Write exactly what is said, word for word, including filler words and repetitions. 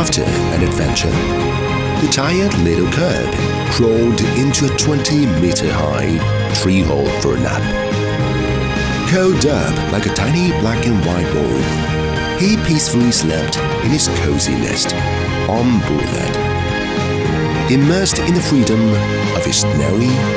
After an adventure, the tired little cub crawled into a twenty-meter-high tree hole for a nap. Curled up like a tiny black and white ball, he peacefully slept in his cozy nest on Bullhead, immersed in the freedom of his snowy